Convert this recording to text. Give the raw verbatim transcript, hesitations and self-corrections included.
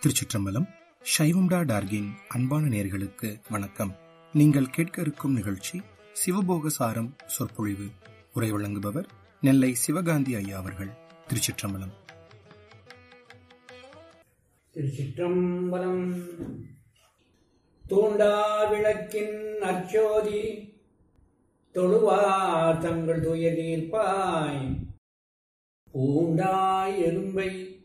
திருச்சிற்றம்பலம். சைவம்டா டார்கின் அன்பான நேயர்களுக்கு வணக்கம். நீங்கள் கேட்க இருக்கும் நிகழ்ச்சி சிவபோகசாரம் சொற்பொழிவு. உரை வழங்குபவர் நெல்லை சிவகாந்தி ஐயா அவர்கள். திருச்சிற்றம்பலம். திருச்சிற்றம்பலம். தூண்டா விளக்கின் அச்சோதி தொழுவார் தங்கள் துயர் தீர்ப்பாய், பூண்டாய் எறும்பை